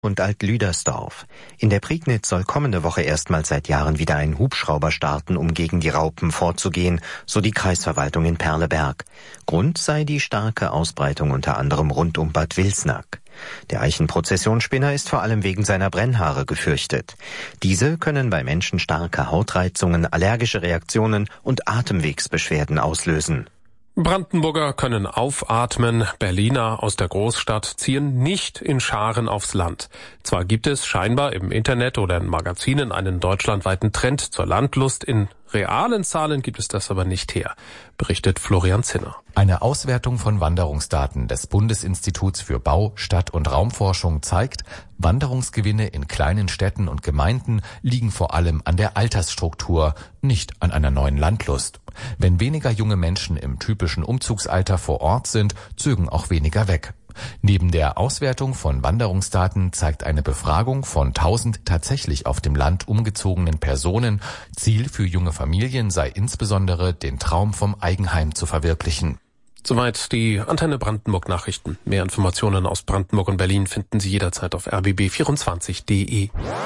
Und Alt-Lüdersdorf. In der Prignitz soll kommende Woche erstmals seit Jahren wieder ein Hubschrauber starten, um gegen die Raupen vorzugehen, so die Kreisverwaltung in Perleberg. Grund sei die starke Ausbreitung unter anderem rund um Bad Wilsnack. Der Eichenprozessionsspinner ist vor allem wegen seiner Brennhaare gefürchtet. Diese können bei Menschen starke Hautreizungen, allergische Reaktionen und Atemwegsbeschwerden auslösen. Brandenburger können aufatmen, Berliner aus der Großstadt ziehen nicht in Scharen aufs Land. Zwar gibt es scheinbar im Internet oder in Magazinen einen deutschlandweiten Trend zur Landlust, in realen Zahlen gibt es das aber nicht her, berichtet Florian Zinner. Eine Auswertung von Wanderungsdaten des Bundesinstituts für Bau-, Stadt- und Raumforschung zeigt, Wanderungsgewinne in kleinen Städten und Gemeinden liegen vor allem an der Altersstruktur, nicht an einer neuen Landlust. Wenn weniger junge Menschen im typischen Umzugsalter vor Ort sind, zögen auch weniger weg. Neben der Auswertung von Wanderungsdaten zeigt eine Befragung von 1000 tatsächlich auf dem Land umgezogenen Personen, Ziel für junge Familien sei insbesondere, den Traum vom Eigenheim zu verwirklichen. Soweit die Antenne Brandenburg Nachrichten. Mehr Informationen aus Brandenburg und Berlin finden Sie jederzeit auf rbb24.de.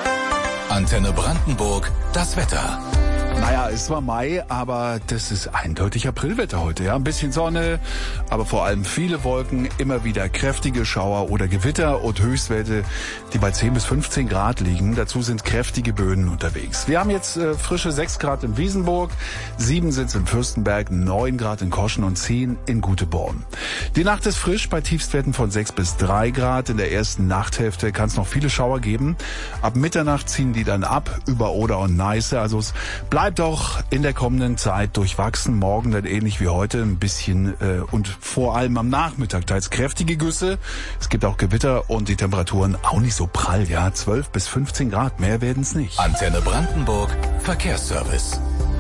Antenne Brandenburg, das Wetter. Naja, es war Mai, aber das ist eindeutig Aprilwetter heute. Ja, ein bisschen Sonne, aber vor allem viele Wolken, immer wieder kräftige Schauer oder Gewitter und Höchstwerte, die bei 10 bis 15 Grad liegen. Dazu sind kräftige Böen unterwegs. Wir haben jetzt frische 6 Grad in Wiesenburg, 7 sind es in Fürstenberg, 9 Grad in Koschen und 10 in Guteborn. Die Nacht ist frisch bei Tiefstwerten von 6 bis 3 Grad. In der ersten Nachthälfte kann es noch viele Schauer geben. Ab Mitternacht ziehen die dann ab über Oder und Neiße. Also es bleibt auch in der kommenden Zeit durchwachsen. Morgen dann ähnlich wie heute ein bisschen und vor allem am Nachmittag teils kräftige Güsse. Es gibt auch Gewitter und die Temperaturen auch nicht so prall. Ja, 12 bis 15 Grad, mehr werden es nicht. Antenne Brandenburg, Verkehrsservice.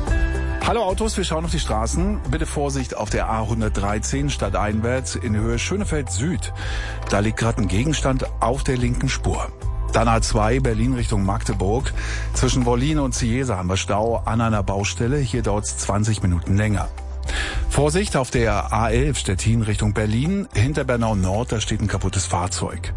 Hallo Autos, wir schauen auf die Straßen. Bitte Vorsicht auf der A113 stadteinwärts in Höhe Schönefeld Süd. Da liegt gerade ein Gegenstand auf der linken Spur. Dann A2 Berlin Richtung Magdeburg. Zwischen Wollin und Cieza haben wir Stau an einer Baustelle. Hier dauert es 20 Minuten länger. Vorsicht auf der A11 Stettin Richtung Berlin. Hinter Bernau Nord, da steht ein kaputtes Fahrzeug.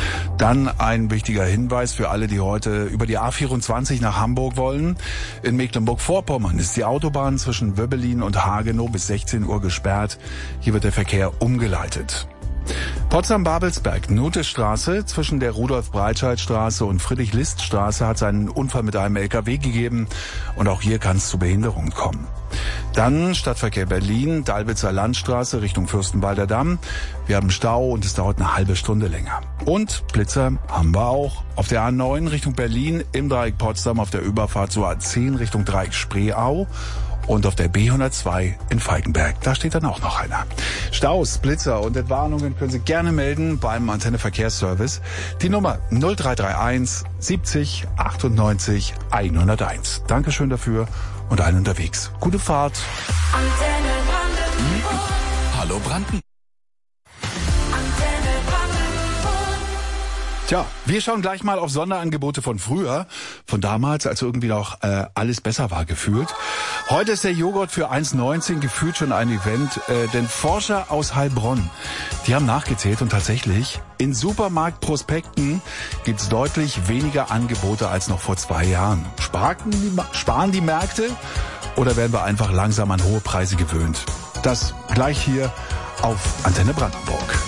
Dann ein wichtiger Hinweis für alle, die heute über die A24 nach Hamburg wollen. In Mecklenburg-Vorpommern ist die Autobahn zwischen Wöbbelin und Hagenow bis 16 Uhr gesperrt. Hier wird der Verkehr umgeleitet. Potsdam-Babelsberg, Nutesstraße, zwischen der Rudolf-Breitscheid-Straße und Friedrich-List-Straße hat es einen Unfall mit einem LKW gegeben und auch hier kann es zu Behinderungen kommen. Dann Stadtverkehr Berlin, Dalwitzer Landstraße Richtung Fürstenwalder Damm. Wir haben Stau und es dauert eine halbe Stunde länger. Und Blitzer haben wir auch. Auf der A9 Richtung Berlin, im Dreieck Potsdam auf der Überfahrt zur A10 Richtung Dreieck Spreeau. Und auf der B102 in Falkenberg, da steht dann auch noch einer. Staus, Blitzer und Entwarnungen können Sie gerne melden beim Antenne Verkehrsservice. Die Nummer 0331 70 98 101. Dankeschön dafür und allen unterwegs. Gute Fahrt. Antenne Brandenburg. Hallo Brandenburg. Tja, wir schauen gleich mal auf Sonderangebote von früher, von damals, als irgendwie noch alles besser war gefühlt. Heute ist der Joghurt für 1,19 gefühlt schon ein Event, denn Forscher aus Heilbronn, die haben nachgezählt und tatsächlich in Supermarktprospekten gibt's deutlich weniger Angebote als noch vor 2 Jahren. Sparen die Märkte oder werden wir einfach langsam an hohe Preise gewöhnt? Das gleich hier auf Antenne Brandenburg.